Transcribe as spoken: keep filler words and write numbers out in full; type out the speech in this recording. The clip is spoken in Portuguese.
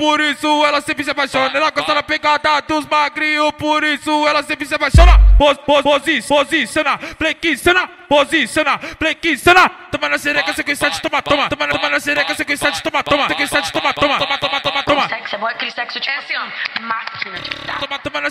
por isso ela sempre se apaixona. Ela gosta da pegada dos magrinhos, por isso ela sempre se apaixona. Pos, pos, posi, posiciona, flexiona, posiciona, flexiona. Toma na sereca, sequência de toma, toma. Toma na sereca, sequência de toma, toma. Sequência